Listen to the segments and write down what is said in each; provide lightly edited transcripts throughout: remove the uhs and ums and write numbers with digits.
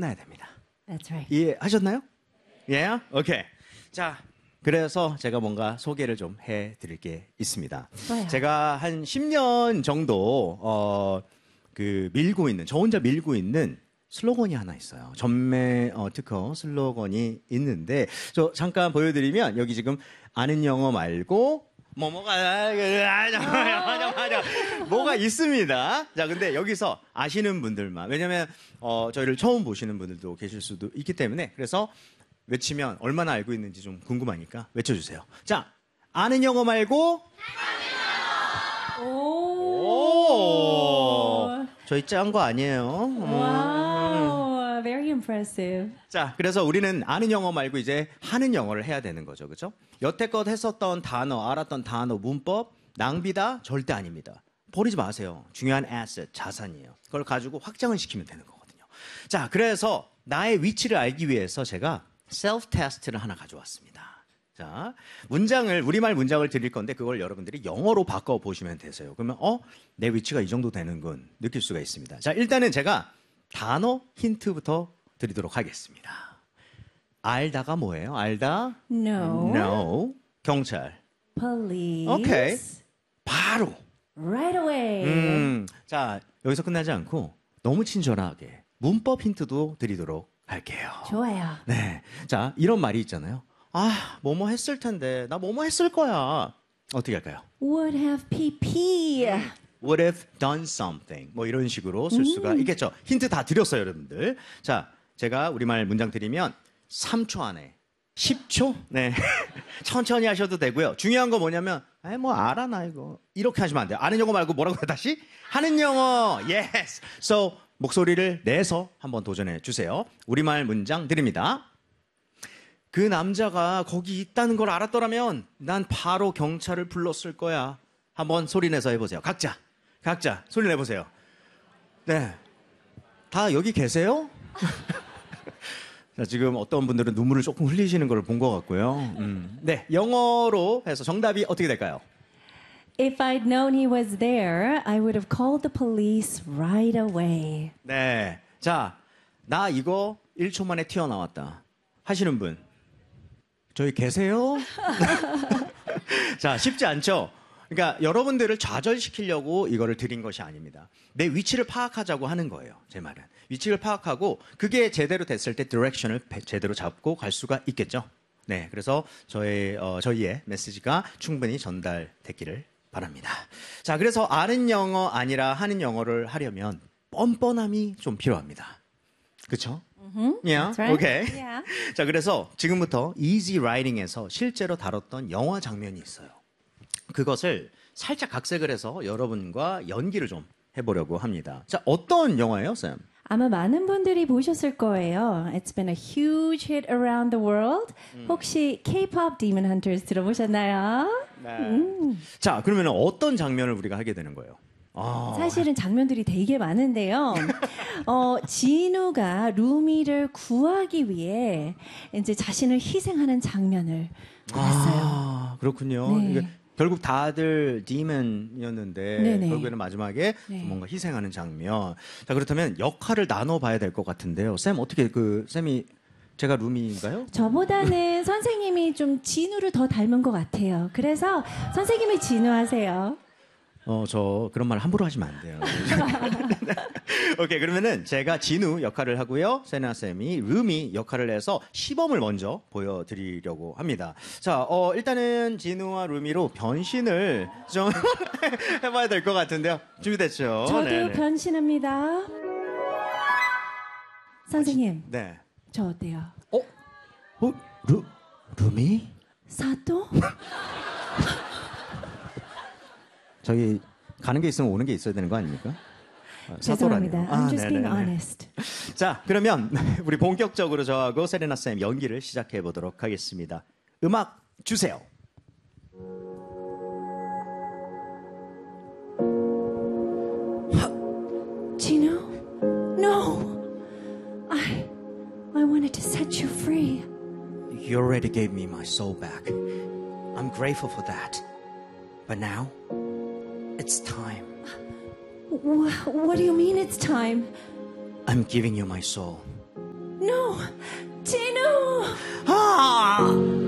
끝나야 됩니다. That's right. 이해하셨나요? Yeah? 오케이. 자, 그래서 제가 뭔가 소개를 좀 해드릴 게 있습니다. 좋아요. 제가 한 10년 정도 밀고 있는, 저 혼자 밀고 있는 슬로건이 하나 있어요. 전매 특허 슬로건이 있는데 저 잠깐 보여드리면 여기 지금 아는 영어 말고 뭐가 있습니다. 자, 근데 여기서 아시는 분들만, 왜냐면 저희를 처음 보시는 분들도 계실 수도 있기 때문에 그래서 외치면 얼마나 알고 있는지 좀 궁금하니까 외쳐주세요. 자, 아는 영어 말고 오, 저희 짠 거 아니에요. Wow, very impressive. 자, 그래서 우리는 아는 영어 말고 이제 하는 영어를 해야 되는 거죠. 그렇죠? 여태껏 했었던 단어, 알았던 단어, 문법, 낭비다? 절대 아닙니다. 버리지 마세요. 중요한 asset, 자산이에요. 그걸 가지고 확장을 시키면 되는 거거든요. 자, 그래서 나의 위치를 알기 위해서 제가 셀프 테스트를 하나 가져왔습니다. 자, 우리말 문장을 드릴 건데 그걸 여러분들이 영어로 바꿔보시면 되세요. 그러면 내 위치가 이 정도 되는군 느낄 수가 있습니다. 자, 일단은 제가 단어 힌트부터 드리도록 하겠습니다. 알다가 뭐예요? 알다? No. No. 경찰. Police. 오케이. 바로. Right away. 자, 여기서 끝나지 않고 너무 친절하게 문법 힌트도 드리도록 할게요. 좋아요. 네. 자, 이런 말이 있잖아요. 뭐뭐 했을 텐데. 나 뭐뭐 했을 거야. 어떻게 할까요? Would have PP. Would have done something. 뭐 이런 식으로 쓸 수가 있겠죠. 힌트 다 드렸어요, 여러분들. 자, 제가 우리말 문장 드리면 3초 안에 10초? 네. 천천히 하셔도 되고요. 중요한 거 뭐냐면 뭐 알아 나 이거. 이렇게 하시면 안 돼요. 아는 영어 말고 뭐라고요? 다시? 하는 영어. Yes. So 목소리를 내서 한번 도전해 주세요. 우리말 문장 드립니다. 그 남자가 거기 있다는 걸 알았더라면 난 바로 경찰을 불렀을 거야. 한번 소리 내서 해보세요. 각자 소리 내보세요. 네. 다 여기 계세요? 자, 지금 어떤 분들은 눈물을 조금 흘리시는 걸 본 것 같고요. 네, 영어로 해서 정답이 어떻게 될까요? If I'd known he was there, I would have called the police right away. 네. 자, 나 이거 1초 만에 튀어나왔다 하시는 분. 저희 계세요? 자, 쉽지 않죠? 그러니까 여러분들을 좌절시키려고 이거를 드린 것이 아닙니다. 내 위치를 파악하자고 하는 거예요. 제 말은. 위치를 파악하고 그게 제대로 됐을 때 디렉션을 제대로 잡고 갈 수가 있겠죠. 네, 그래서 저희의 메시지가 충분히 전달됐기를 바랍니다. 자, 그래서 아는 영어 아니라 하는 영어를 하려면 뻔뻔함이 좀 필요합니다. 그렇죠? Yeah, That's right. okay. Yeah. 자, 그래서 지금부터 Easy Writing에서 실제로 다뤘던 영화 장면이 있어요. 그것을 살짝 각색을 해서 여러분과 연기를 좀 해보려고 합니다. 자, 어떤 영화예요, 쌤? 아마 많은 분들이 보셨을 거예요. It's been a huge hit around the world. 혹시 K-pop Demon Hunters 들어보셨나요? 네. 자, 그러면 어떤 장면을 우리가 하게 되는 거예요? 사실은 장면들이 되게 많은데요. 진우가 루미를 구하기 위해 이제 자신을 희생하는 장면을 봤어요. 그렇군요. 네. 이게 결국 다들 디먼이었는데 네네. 결국에는 마지막에 네. 뭔가 희생하는 장면. 자, 그렇다면 역할을 나눠봐야 될 것 같은데요. 쌤, 어떻게 쌤이 제가 루미인가요? 저보다는 선생님이 좀 진우를 더 닮은 것 같아요. 그래서 선생님이 진우 하세요. 저 그런 말 함부로 하시면 안 돼요. 오케이, 그러면은 제가 진우 역할을 하고요. 세나 쌤이 루미 역할을 해서 시범을 먼저 보여드리려고 합니다. 자, 일단은 진우와 루미로 변신을 좀 해봐야 될 것 같은데요. 준비됐죠? 저도 네네. 변신합니다. 선생님, 네. 저 어때요? 루미? 사또? 저기 가는 게 있으면 오는 게 있어야 되는 거 아닙니까? 죄송합니다. I'm just being 네네네. honest. 자, 그러면 우리 본격적으로 저하고 세레나 쌤 연기를 시작해 보도록 하겠습니다. 음악 주세요. Gino? No! I wanted to set you free. You already gave me my soul back. I'm grateful for that. But now, it's time. What do you mean it's time? I'm giving you my soul. No, 진우. 아!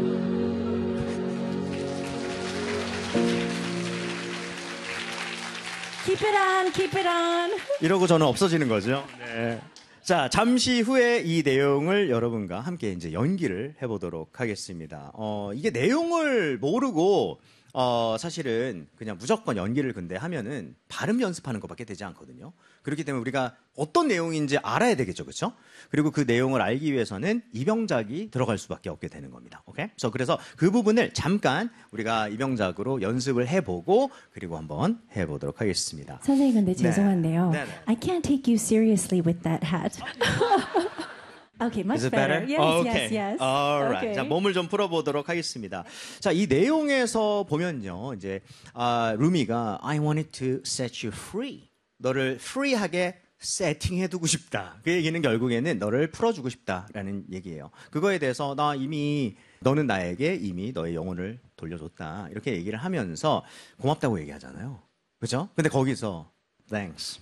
Keep it on, keep it on. 이러고 저는 없어지는 거죠. 네. 자, 잠시 후에 이 내용을 여러분과 함께 이제 연기를 해보도록 하겠습니다. 이게 내용을 모르고, 사실은 그냥 무조건 연기를 근데 하면은 발음 연습하는 것밖에 되지 않거든요. 그렇기 때문에 우리가 어떤 내용인지 알아야 되겠죠. 그렇죠? 그리고 그 내용을 알기 위해서는 입영작이 들어갈 수밖에 없게 되는 겁니다. 오케이? 그래서 그 부분을 잠깐 우리가 입영작으로 연습을 해보고 그리고 한번 해보도록 하겠습니다. 선생님 근데 네. 죄송한데요. 네네. I can't take you seriously with that hat. Okay, much Is it better. better? Yes, Okay. yes, yes. Alright. Okay. 자, 몸을 좀 풀어보도록 하겠습니다. 자, 이 내용에서 보면요, 이제 루미가 I wanted to set you free. 너를 free하게 세팅해두고 싶다. 그 얘기는 결국에는 너를 풀어주고 싶다라는 얘기예요. 그거에 대해서 너는 나에게 이미 너의 영혼을 돌려줬다. 이렇게 얘기를 하면서 고맙다고 얘기하잖아요. 그렇죠? 근데 거기서 thanks.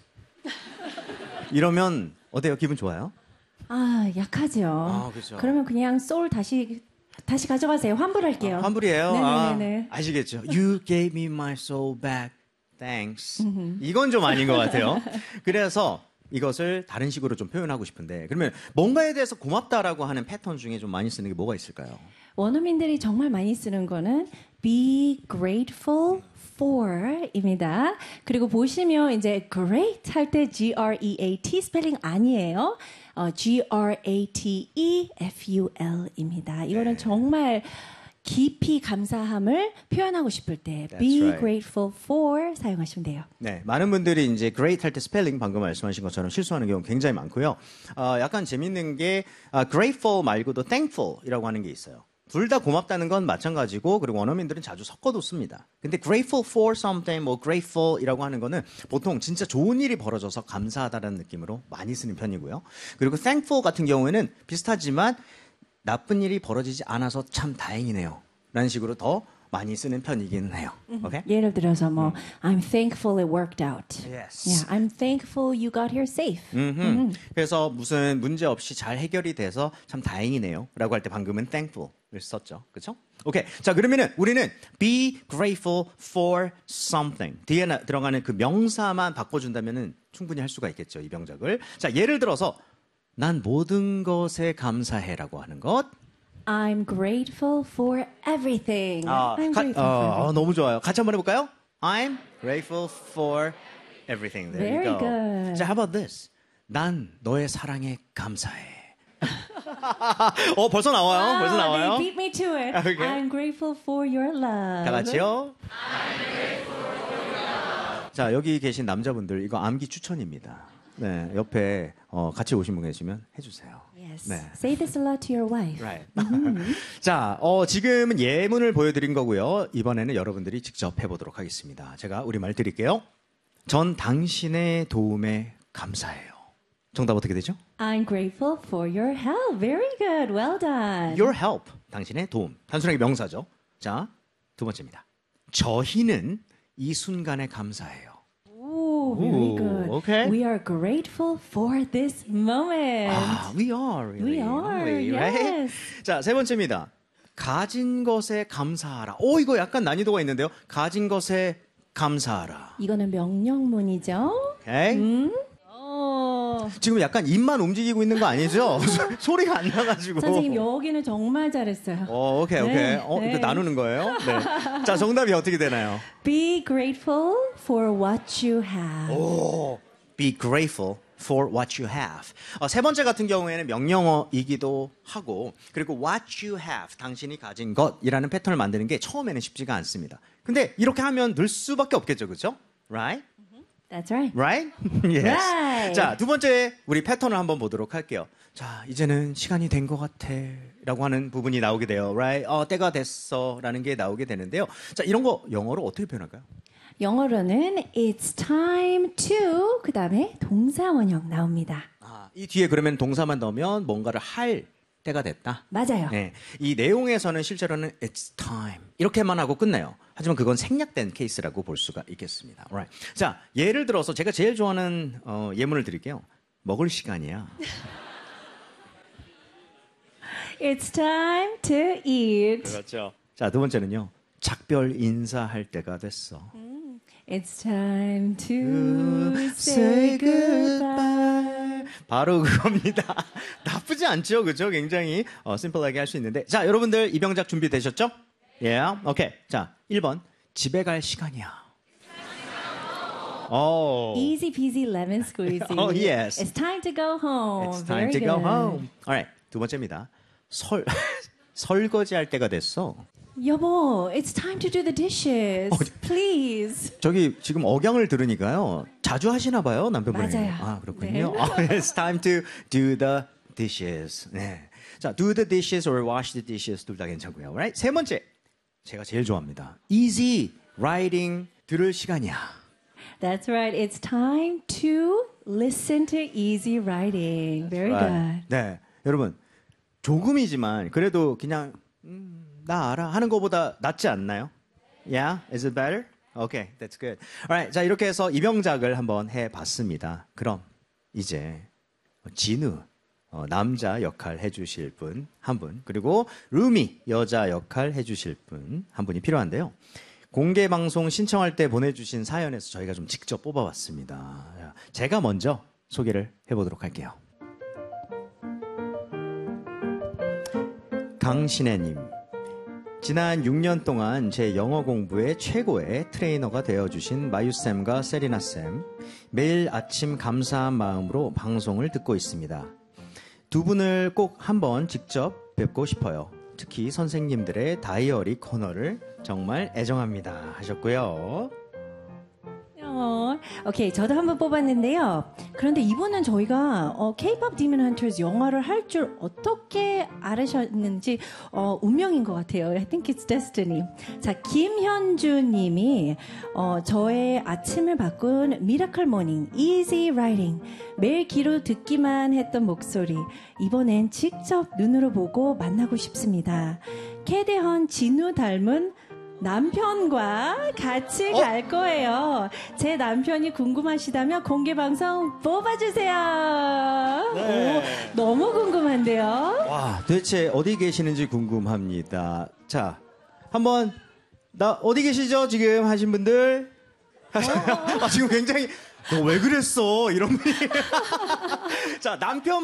이러면 어때요? 기분 좋아요? 아, 약하죠. 그렇죠. 그러면 그냥 소울 다시 가져가세요. 환불할게요. 환불이에요? 네네네. 아시겠죠? You gave me my soul back. Thanks. 이건 좀 아닌 것 같아요. 그래서 이것을 다른 식으로 좀 표현하고 싶은데 그러면 뭔가에 대해서 고맙다라고 하는 패턴 중에 좀 많이 쓰는 게 뭐가 있을까요? 원어민들이 정말 많이 쓰는 거는 be grateful for입니다. 그리고 보시면 이제 great 할 때 G-R-E-A-T 스펠링 아니에요. G-R-A-T-E-F-U-L입니다. 이거는 정말 깊이 감사함을 표현하고 싶을 때 That's be right. grateful for 사용하시면 돼요. 네, 많은 분들이 이제 great 할 때 스펠링 방금 말씀하신 것처럼 실수하는 경우 굉장히 많고요. 약간 재밌는 게 grateful 말고도 thankful이라고 하는 게 있어요. 둘 다 고맙다는 건 마찬가지고 그리고 원어민들은 자주 섞어도 씁니다. 근데 grateful for something, 뭐 grateful이라고 하는 거는 보통 진짜 좋은 일이 벌어져서 감사하다는 느낌으로 많이 쓰는 편이고요. 그리고 thankful 같은 경우에는 비슷하지만 나쁜 일이 벌어지지 않아서 참 다행이네요. 라는 식으로 더 많이 쓰는 편이긴 해요. 오케이? 예를 들어서 뭐 I'm thankful it worked out. Yes. Yeah, I'm thankful you got here safe. 그래서 무슨 문제 없이 잘 해결이 돼서 참 다행이네요. 라고 할 때 방금은 thankful을 썼죠. 그렇죠? 오케이. 자, 그러면은 우리는 be grateful for something. 뒤에 들어가는 그 명사만 바꿔준다면은 충분히 할 수가 있겠죠. 이 병작을. 자, 예를 들어서 난 모든 것에 감사해라고 하는 것. I'm grateful for everything. I'm grateful for everything. 너무 좋아요. 같이 한번 해볼까요? I'm grateful for everything. There Very you go. good. 자, how about this? 난 너의 사랑에 감사해. 벌써 나와요. 벌써 나와요. They beat me to it. Okay. I'm grateful for your love. 다 같이요. 자, 여기 계신 남자분들 이거 암기 추천입니다. 네, 옆에 같이 오신 분 계시면 해주세요. Yes. 네. Say this a lot to your wife. Right. 자, 지금은 예문을 보여드린 거고요. 이번에는 여러분들이 직접 해보도록 하겠습니다. 제가 우리말 드릴게요. 전 당신의 도움에 감사해요. 정답 어떻게 되죠? I'm grateful for your help. Very good. Well done. Your help. 당신의 도움. 단순하게 명사죠. 자, 두 번째입니다. 저희는 이 순간에 감사해요. Ooh, very Ooh, good. okay. We are grateful for this moment. We are. Really, We are, aren't we? yes. Right? 자, 세 번째입니다. 가진 것에 감사하라. 이거 약간 난이도가 있는데요. 가진 것에 감사하라. 이거는 명령문이죠. 오케이? 지금 약간 입만 움직이고 있는 거 아니죠? 소리가 안 나가지고. 선생님 여기는 정말 잘했어요. 오케이. 네, 이거 네. 나누는 거예요? 네. 자, 정답이 어떻게 되나요? Be grateful for what you have. Be grateful for what you have. 세 번째 같은 경우에는 명령어이기도 하고 그리고 what you have, 당신이 가진 것이라는 패턴을 만드는 게 처음에는 쉽지가 않습니다. 근데 이렇게 하면 늘 수밖에 없겠죠. 그렇죠? Right? That's right. Right? Yes. Right. 자, 두 번째 우리 패턴을 한번 보도록 할게요. 자, 이제는 시간이 된 것 같아 라고 하는 부분이 나오게 돼요. Right? 때가 됐어 라는 게 나오게 되는데요. 자, 이런 거 영어로 어떻게 표현할까요? 영어로는 It's time to 그 다음에 동사 원형 나옵니다. 이 뒤에 그러면 동사만 넣으면 뭔가를 할 때가 됐다. 맞아요. 네, 이 내용에서는 실제로는 It's time 이렇게만 하고 끝내요. 하지만 그건 생략된 케이스라고 볼 수가 있겠습니다. Alright. 자, 예를 들어서 제가 제일 좋아하는 예문을 드릴게요. 먹을 시간이야. It's time to eat. 그렇죠. 자, 두 번째는요. 작별 인사할 때가 됐어. It's time to say goodbye. 바로 그겁니다. 나쁘지 않죠, 그죠? 굉장히 심플하게 할 수 있는데. 자, 여러분들 이병작 준비되셨죠? Yeah, 오케이. 자, 1번 집에 갈 시간이야. 오. Easy peasy lemon squeezy. Oh, yes. It's time to go home. It's time Very to go good. home. Alright, 두 번째입니다. 설거지 할 때가 됐어. 여보, it's time to do the dishes. Please. 저기 지금 억양을 들으니까요. 자주 하시나 봐요, 남편분이. 맞아요. 아, 그렇군요. 네. It's time to do the dishes. 네. 자, do the dishes or wash the dishes 둘 다 괜찮고요. Right? 세 번째. 제가 제일 좋아합니다. Easy writing 들을 시간이야. That's right. It's time to listen to easy writing. Very good. 네. 여러분, 조금이지만 그래도 그냥 나 알아 하는 것보다 낫지 않나요? Yeah? Is it better? Okay, that's good. Alright, 자 이렇게 해서 이병작을 한번 해봤습니다. 그럼 이제 진우 남자 역할 해주실 분 한 분, 그리고 루미 여자 역할 해주실 분 한 분이 필요한데요. 공개 방송 신청할 때 보내주신 사연에서 저희가 좀 직접 뽑아봤습니다. 제가 먼저 소개를 해보도록 할게요. 강신혜님. 지난 6년 동안 제 영어 공부의 최고의 트레이너가 되어주신 마유쌤과 세리나쌤. 매일 아침 감사한 마음으로 방송을 듣고 있습니다. 두 분을 꼭 한번 직접 뵙고 싶어요. 특히 선생님들의 다이어리 코너를 정말 애정합니다. 하셨고요. 오케이, 저도 한번 뽑았는데요. 그런데 이분은 저희가 K-pop Demon Hunters 영화를 할 줄 어떻게 알으셨는지 운명인 것 같아요. I think it's destiny. 자, 김현주님이 저의 아침을 바꾼 미라클 모닝, easy writing. 매일 귀로 듣기만 했던 목소리. 이번엔 직접 눈으로 보고 만나고 싶습니다. 캐대헌 진우 닮은 남편과 같이 갈 거예요. 제 남편이 궁금하시다면 공개 방송 뽑아주세요. 네. 오, 너무 궁금한데요. 와, 도대체 어디 계시는지 궁금합니다. 자, 한번 나 어디 계시죠? 지금 하신 분들. 아, 지금 굉장히 너 왜 그랬어? 이런 분이. 자, 남편